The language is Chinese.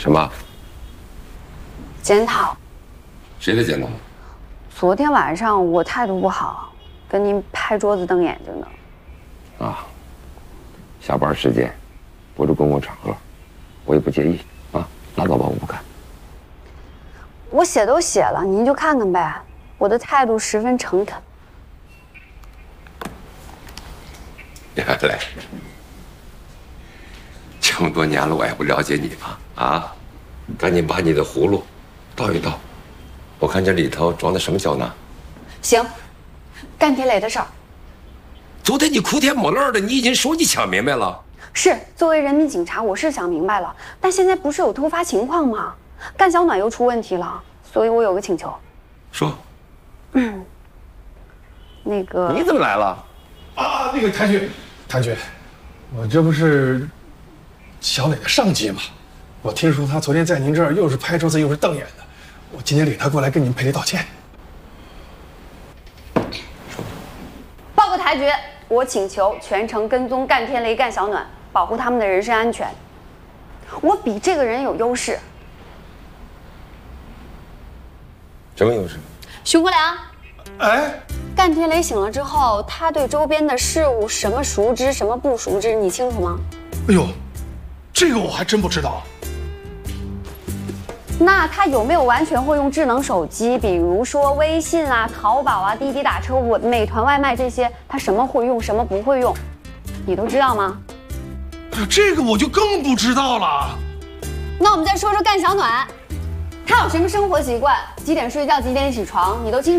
什么？ 检讨。 谁的检讨？ 昨天晚上我态度不好，跟您拍桌子瞪眼睛的。 啊，下班时间，不是公共场合，我也不介意啊，拉倒吧，我不看。 我写都写了，您就看看呗。我的态度十分诚恳。 原来这么多年了，我还不了解你吗？啊，赶紧把你的葫芦倒一倒，我看这里头装的什么胶囊。 行，干铁磊的事儿。 昨天你哭天抹泪的，你已经说你想明白了。 是，作为人民警察，我是想明白了，但现在不是有突发情况吗？干小暖又出问题了，所以我有个请求。 说。 那个你怎么来了？ 啊，那个谭局，我这不是小磊的上级吗？我听说他昨天在您这儿又是拍桌子又是瞪眼的，我今天领他过来跟您赔礼道歉。 报告台局，我请求全程跟踪干天雷、干小暖，保护他们的人身安全。我比这个人有优势。 什么优势？ 熊国良， 哎， 干天雷醒了之后，他对周边的事物什么熟知，什么不熟知，你清楚吗？ 哎呦，这个我还真不知道。 那他有没有完全会用智能手机，比如说微信啊、淘宝啊、滴滴打车、美团外卖这些，他什么会用，什么不会用，你都知道吗？ 哎呀，这个我就更不知道了。 那我们再说说干小暖，他有什么生活习惯，几点睡觉，几点起床，你都清楚。